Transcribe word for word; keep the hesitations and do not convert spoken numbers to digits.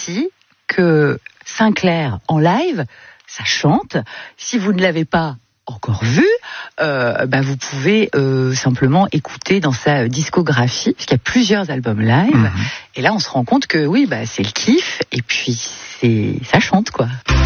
aussi que Sinclair en live, ça chante. Si vous ne l'avez pas encore vu, euh, bah vous pouvez euh, simplement écouter dans sa discographie, parce qu'il y a plusieurs albums live. Mmh. Et là, on se rend compte que oui, bah c'est le kiff. Et puis c'est, ça chante quoi.